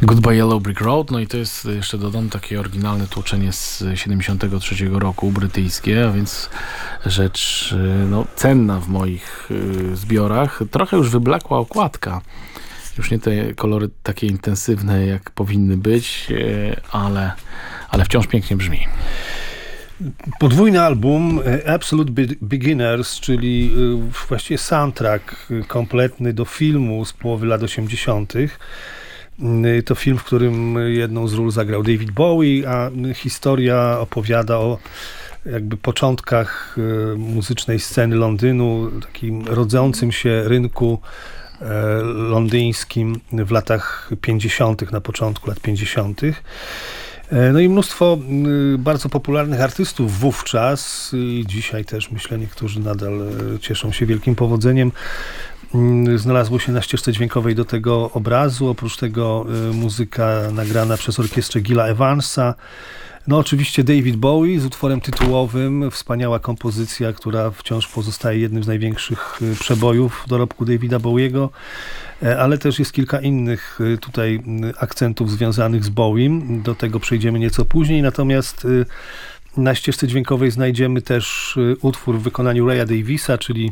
Goodbye Yellow Brick Road, no i to jest, jeszcze dodam, takie oryginalne tłoczenie z 73 roku, brytyjskie, a więc rzecz cenna w moich zbiorach. Trochę już wyblakła okładka. Już nie te kolory takie intensywne, jak powinny być, ale wciąż pięknie brzmi. Podwójny album Absolute Beginners, czyli właściwie soundtrack kompletny do filmu z połowy lat 80. To film, w którym jedną z ról zagrał David Bowie, a historia opowiada o jakby początkach muzycznej sceny Londynu, takim rodzącym się rynku londyńskim w latach 50., na początku lat 50. No i mnóstwo bardzo popularnych artystów wówczas i dzisiaj też, myślę, niektórzy nadal cieszą się wielkim powodzeniem. Znalazło się na ścieżce dźwiękowej do tego obrazu, oprócz tego muzyka nagrana przez orkiestrę Gilla Evansa. No oczywiście David Bowie z utworem tytułowym, wspaniała kompozycja, która wciąż pozostaje jednym z największych przebojów dorobku Davida Bowiego, ale też jest kilka innych tutaj akcentów związanych z Bowiem. Do tego przejdziemy nieco później, natomiast na ścieżce dźwiękowej znajdziemy też utwór w wykonaniu Raya Davisa, czyli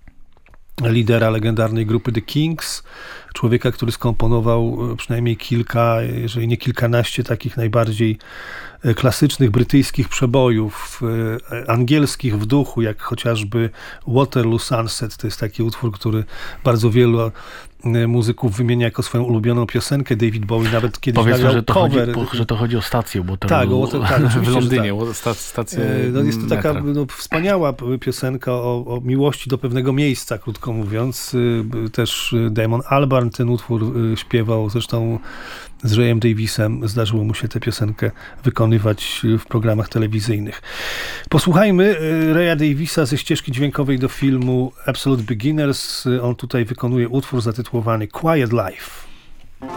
lidera legendarnej grupy The Kinks, człowieka, który skomponował przynajmniej kilka, jeżeli nie kilkanaście takich najbardziej klasycznych brytyjskich przebojów, angielskich w duchu, jak chociażby Waterloo Sunset. To jest taki utwór, który bardzo wielu muzyków wymienia jako swoją ulubioną piosenkę. David Bowie nawet kiedyś nagrał cover. Że to chodzi o stację Waterloo w Londynie. Stację jest to taka wspaniała piosenka o miłości do pewnego miejsca, krótko mówiąc. Też Damon Albarn ten utwór śpiewał, zresztą z Rayem Davisem zdarzyło mu się tę piosenkę wykonywać w programach telewizyjnych. Posłuchajmy Raya Davisa ze ścieżki dźwiękowej do filmu Absolute Beginners. On tutaj wykonuje utwór zatytułowany Quiet Life.